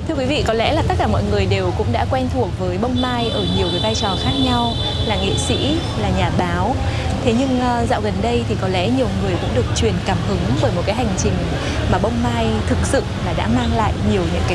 Thưa quý vị, có lẽ là tất cả mọi người đều cũng đã quen thuộc với bông mai ở nhiều cái vai trò khác nhau, là nghệ sĩ, là nhà báo. Thế nhưng dạo gần đây thì có lẽ nhiều người cũng được truyền cảm hứng bởi một cái hành trình mà bông mai thực sự là đã mang lại nhiều những cái